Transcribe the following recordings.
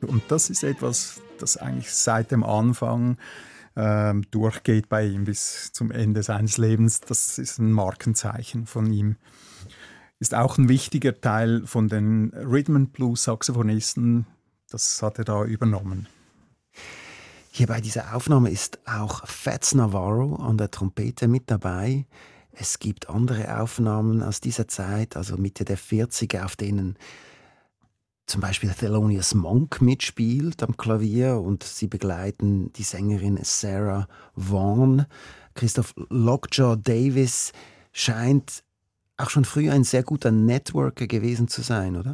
Und das ist etwas, das eigentlich seit dem Anfang durchgeht bei ihm bis zum Ende seines Lebens. Das ist ein Markenzeichen von ihm. Ist auch ein wichtiger Teil von den Rhythm and Blues Saxophonisten. Das hat er da übernommen. Hier bei dieser Aufnahme ist auch Fats Navarro an der Trompete mit dabei. Es gibt andere Aufnahmen aus dieser Zeit, also Mitte der 40er, auf denen zum Beispiel Thelonious Monk mitspielt am Klavier und sie begleiten die Sängerin Sarah Vaughan. Christoph, Lockjaw Davis scheint auch schon früher ein sehr guter Networker gewesen zu sein, oder?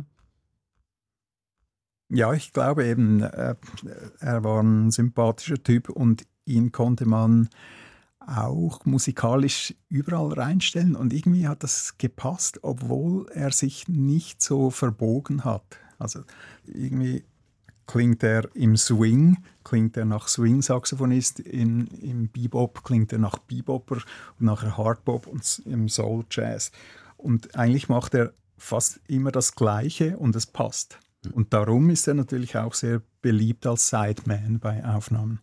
Ja, ich glaube eben, er war ein sympathischer Typ und ihn konnte man auch musikalisch überall reinstellen und irgendwie hat das gepasst, obwohl er sich nicht so verbogen hat. Also irgendwie klingt er im Swing, klingt er nach Swing-Saxophonist, im Bebop klingt er nach Bebopper und nachher Hardbop und im Soul-Jazz. Und eigentlich macht er fast immer das Gleiche und es passt. Und darum ist er natürlich auch sehr beliebt als Sideman bei Aufnahmen.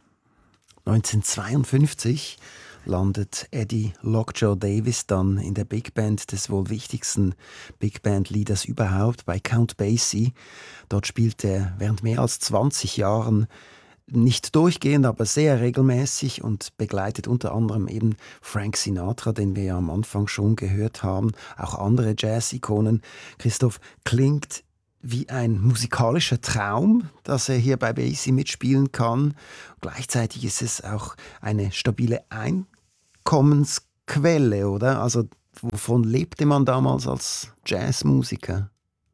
1952 landet Eddie Lockjaw Davis dann in der Big Band des wohl wichtigsten Big Band-Leaders überhaupt, bei Count Basie. Dort spielt er während mehr als 20 Jahren nicht durchgehend, aber sehr regelmäßig und begleitet unter anderem eben Frank Sinatra, den wir ja am Anfang schon gehört haben, auch andere Jazz-Ikonen. Christoph, klingt wie ein musikalischer Traum, dass er hier bei Basie mitspielen kann. Gleichzeitig ist es auch eine stabile Einkommensquelle, oder? Also wovon lebte man damals als Jazzmusiker?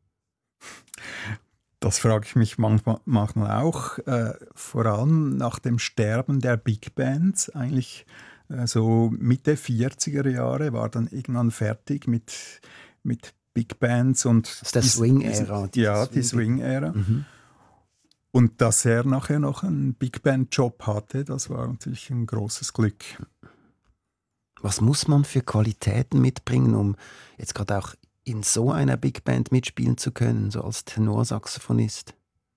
Das frage ich mich manchmal auch. Vor allem nach dem Sterben der Big Bands, eigentlich so Mitte 40er Jahre, war dann irgendwann fertig mit Big Bands und das ist der Swing-Ära. Ja, die Swing-Ära. Mhm. Und dass er nachher noch einen Big Band-Job hatte, das war natürlich ein großes Glück. Was muss man für Qualitäten mitbringen, um jetzt gerade auch in so einer Big Band mitspielen zu können, so als Tenorsaxophonist?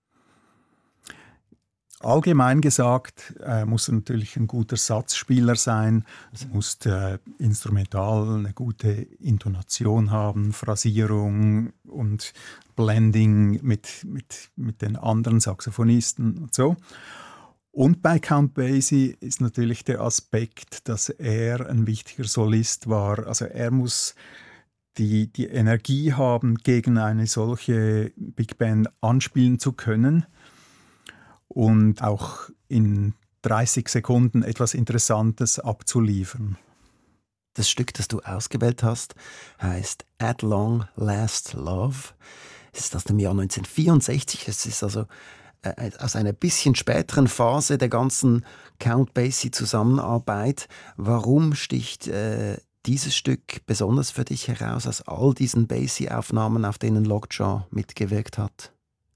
Allgemein gesagt muss er natürlich ein guter Satzspieler sein, er muss instrumental eine gute Intonation haben, Phrasierung und Blending mit den anderen Saxophonisten und so. Und bei Count Basie ist natürlich der Aspekt, dass er ein wichtiger Solist war. Also er muss die Energie haben, gegen eine solche Big Band anspielen zu können. Und auch in 30 Sekunden etwas Interessantes abzuliefern. Das Stück, das du ausgewählt hast, heißt At Long Last Love. Es ist aus dem Jahr 1964. Es ist also aus einer bisschen späteren Phase der ganzen Count Basie-Zusammenarbeit. Warum sticht dieses Stück besonders für dich heraus aus all diesen Basie-Aufnahmen, auf denen Lockjaw mitgewirkt hat?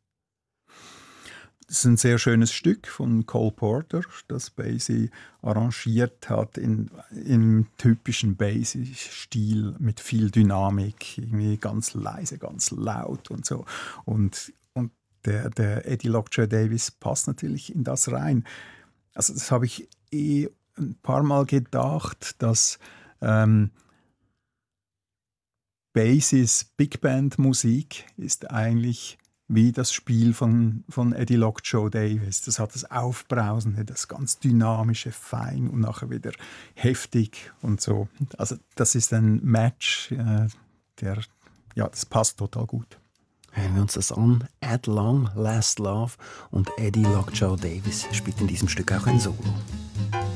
Das ist ein sehr schönes Stück von Cole Porter, das Basie arrangiert hat im typischen Basie-Stil mit viel Dynamik, irgendwie ganz leise, ganz laut und so. Und der Eddie Lockjaw Davis passt natürlich in das rein. Also das habe ich ein paar Mal gedacht, dass Basies Big Band Musik ist eigentlich wie das Spiel von Eddie Lockjaw Davis. Das hat das Aufbrausende, das ganz Dynamische, fein und nachher wieder heftig und so. Also das ist ein Match, das passt total gut. Hören wir uns das an. At Long Last Love und Eddie Lockjaw Davis spielt in diesem Stück auch ein Solo.